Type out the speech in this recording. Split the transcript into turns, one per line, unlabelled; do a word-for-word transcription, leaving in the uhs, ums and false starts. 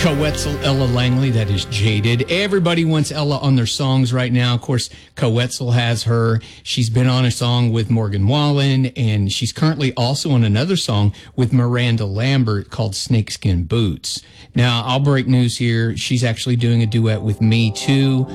Coetzel, Ella Langley, that is Jaded. Everybody wants Ella on their songs right now. Of course, Coetzel has her. She's been on a song with Morgan Wallen, and she's currently also on another song with Miranda Lambert called Snakeskin Boots. Now, I'll break news here. She's actually doing a duet with me, too.